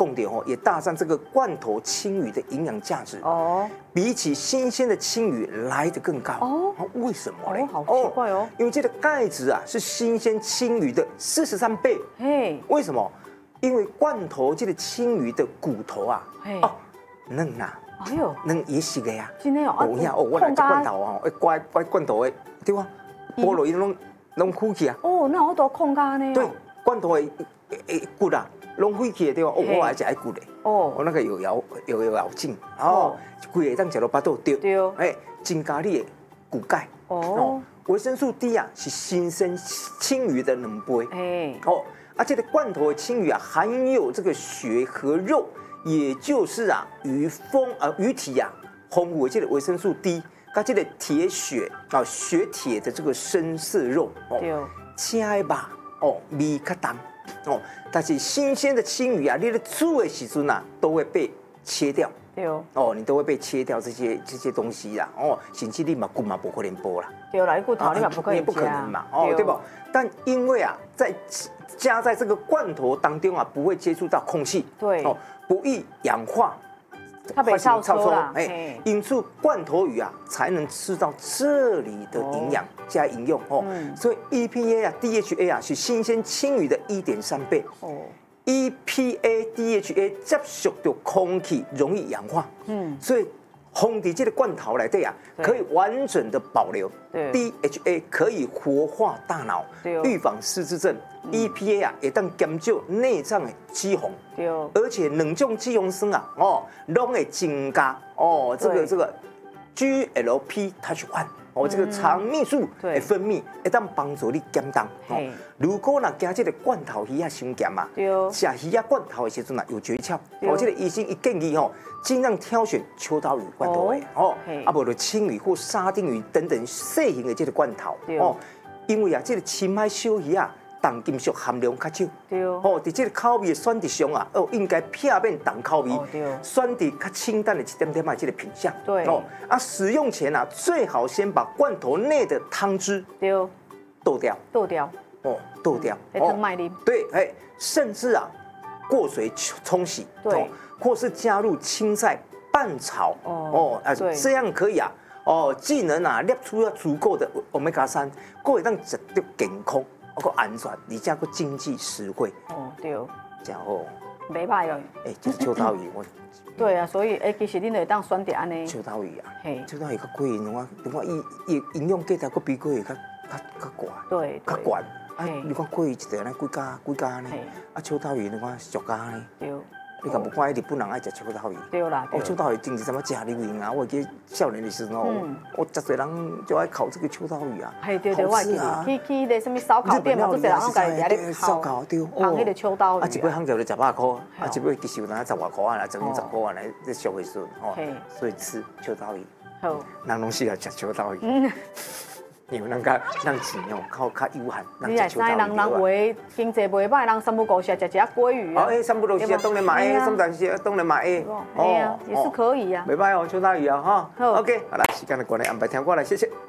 供的也大占这个罐头青鱼的营养价值哦，比起新鲜的青鱼来得更高哦。为什么呢？ 好奇怪哦， 因为这个钙质啊是新鲜青鱼的43倍。嘿，为什么？因为罐头这个青鱼的骨头啊，嫩啊。哎呦，嫩也是的呀。 真的哦， 我来吃罐头哦，乖罐头的，对吧？菠萝伊拢枯去啊。 哦，那好多空干呢。 对，罐头的骨啊，拢废去的对吧？我还吃爱骨的。哦，我那个有咬劲，然后规个当食到巴肚对。对。哎，增加你的骨钙。哦。维生素 D 啊，是新鲜青鱼的2倍。哎。哦，这个罐头的青鱼啊，含有这个血和肉。也就是啊，鱼体啊，丰富的这个维生素 D， 跟这个铁血啊，血铁的这个深色肉哦，青的吧哦，味较淡哦，但是新鲜的青鱼啊，你的煮的时阵啊，都会被切掉。对哦，你都会被切掉这些东西啦哦，甚至你嘛骨嘛不可能剥啦。 对啦，你骨头你嘛不可以不可能嘛哦，对不？但因为啊，加在这个罐头当中啊，不会接触到空气。对哦。不易氧化， 它被超抽啦， 因此罐头鱼啊才能吃到这里的营养加营用哦。所以 EPA 啊、DHA 啊是新鲜青鱼的1.3倍。哦 ，EPA、DHA 接触到空气容易氧化，所以放在这个罐头内底啊，可以完整的保留。DHA 可以活化大脑，预防失智症。EPA 啊，会当减少内脏的脂肪，而且2种脂肪酸啊，拢会增加这个 GLP Touch One 这个肠泌素的分泌，会当帮助你减重。如果加这个罐头鱼啊伤咸啊，吃鱼啊罐头的时阵啊有诀窍。这个医生一建议尽量挑选秋刀鱼罐头的无就青鱼或沙丁鱼等等细型的这个罐头因为啊，这个深海小鱼啊。重金属含量较少，在这个口味的选择上啊，应该片面重口味，选择较清淡的一点点的这个品相。使用前啊，最好先把罐头内的汤汁倒掉，倒掉， 汤麦啉。 对，甚至啊，过水冲洗，或是加入青菜拌炒，这样可以啊，既能啊摄取足够的Omega 3，还会让食得健康。个安全，而且个经济实惠。 对， 真好。 袂歹哦。 这是秋刀鱼，我。 对啊，所以其实恁就会当选择安尼。 秋刀鱼啊，秋刀鱼较贵，另外伊营养价值佫比贵较悬。对。较悬。你看贵一条，几价呢？秋刀鱼你看俗价呢？对。你敢不看日本人爱食秋刀鱼？对啦。秋刀鱼真是什么假流行啊！我记得少年的时候，我真侪人就爱烤这个秋刀鱼啊。对， 我记得去那什么烧烤店嘛，都侪人家己在咧烤，放迄个秋刀鱼。 一尾行就要10块，一尾其实有10外块啊，整10块啊来在消费时所以吃秋刀鱼。好，人拢是来食秋刀鱼。因为咱钱较有限， 你也知人话经济袂歹，人三不五时食一鲑鱼啊。 三不五时当然买三不五时当然买也是可以啊。 袂歹秋刀鱼啊哈。OK， 好了，时间的关系安排听过来，谢谢。